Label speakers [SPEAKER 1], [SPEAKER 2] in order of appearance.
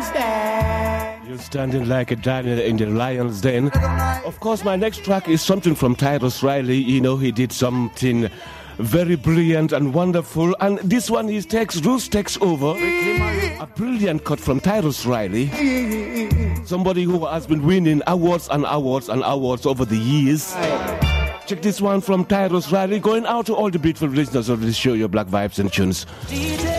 [SPEAKER 1] You're standing like a diner in the lion's den. Of course, my next track is something from Tyrus Riley. You know, he did something very brilliant and wonderful. And this one, Roots takes over. A brilliant cut from Tyrus Riley. Somebody who has been winning awards and awards and awards over the years. Check this one from Tyrus Riley, going out to all the beautiful listeners of this show, your Black Vibes and Tunes.